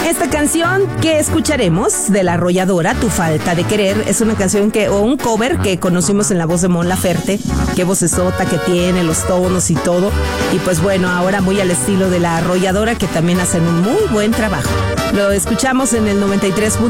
Esta canción que escucharemos de La Arrolladora, Tu Falta de Querer, es una canción o un cover que conocimos en la voz de Mon Laferte. Qué vocesota que tiene, los tonos y todo. Y pues bueno, ahora muy al estilo de La Arrolladora, que también hacen un muy buen trabajo. Lo escuchamos en el 93.